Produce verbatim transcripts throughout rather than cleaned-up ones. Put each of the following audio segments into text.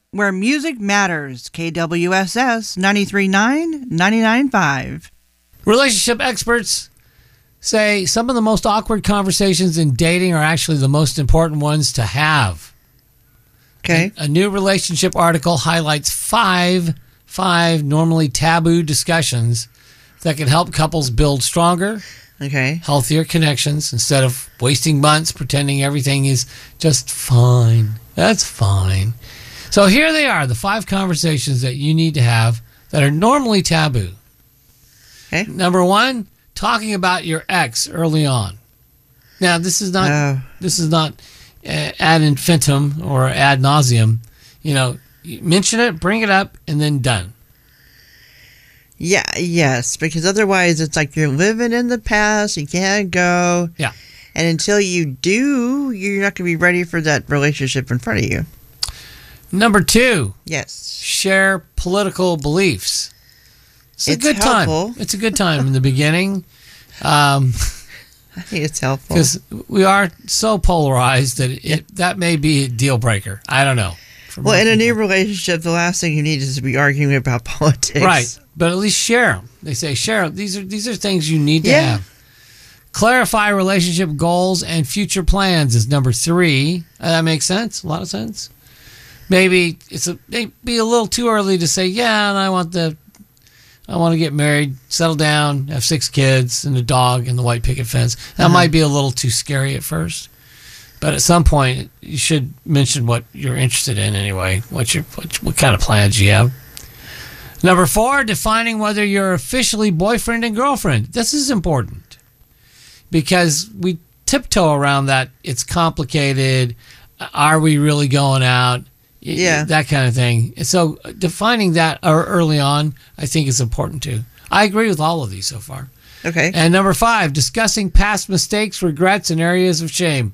where music matters. K W S S ninety-three point nine, ninety-nine point five. Relationship experts say some of the most awkward conversations in dating are actually the most important ones to have. Okay. A new relationship article highlights five, five normally taboo discussions that can help couples build stronger, Okay. healthier connections instead of wasting months pretending everything is just fine. That's fine. So here they are, the five conversations that you need to have that are normally taboo. Okay. Number one, talking about your ex early on. Now, this is not Oh. this is not uh, ad infinitum or ad nauseum. You know, you mention it, bring it up, and then done. Yeah, yes, because otherwise it's like you're living in the past, you can't go. Yeah. And until you do, you're not going to be ready for that relationship in front of you. Number two, Yes. share political beliefs. It's, It's a good helpful. time. It's a good time in the beginning. Um, I think it's helpful. because we are so polarized that it that may be a deal breaker. I don't know. For Well, most in a new people. relationship, the last thing you need is to be arguing about politics. Right, but at least share them. They say share 'em. These are these are things you need to Yeah. have. Clarify relationship goals and future plans is number three. Uh, that makes sense. A lot of sense. Maybe it's a maybe a little too early to say, yeah, and I want the I want to get married, settle down, have six kids, and a dog, and the white picket fence. That Uh-huh. might be a little too scary at first, but at some point, you should mention what you're interested in anyway. What your what, what kind of plans you have. Number four, defining whether you're officially boyfriend and girlfriend. This is important because we tiptoe around that. It's complicated. Are we really going out? Y- Yeah. That kind of thing. And so defining that ear- early on, I think is important too. I agree with all of these so far. Okay. And number five, discussing past mistakes, regrets, and areas of shame.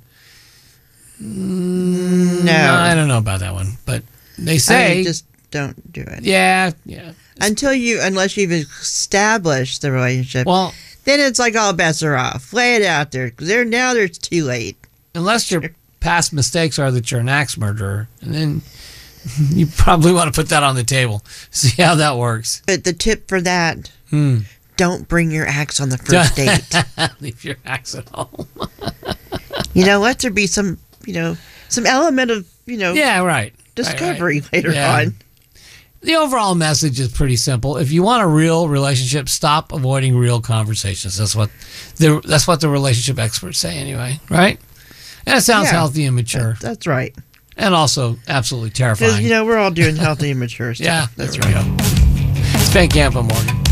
no. I don't know about that one, but they I say, just don't do it. yeah, yeah. Until you, unless you've established the relationship, Well, then it's like all bets are off. Lay it out there. Because there, now there's too late. unless your past mistakes are that you're an axe murderer, and then you probably want to put that on the table. See how that works. But the tip for that, Hmm. don't bring your axe on the first date. Leave your axe at home. You know, let there be some, you know, some element of, you know, Yeah, right. discovery Right, right. later Yeah. on. The overall message is pretty simple. If you want a real relationship, stop avoiding real conversations. That's what the that's what the relationship experts say anyway, right? And it sounds Yeah. healthy and mature, That- that's right. and also absolutely Because, terrifying. you know, we're all doing healthy and mature stuff. yeah, That's there we right. go. It's Ben Campo Morgan.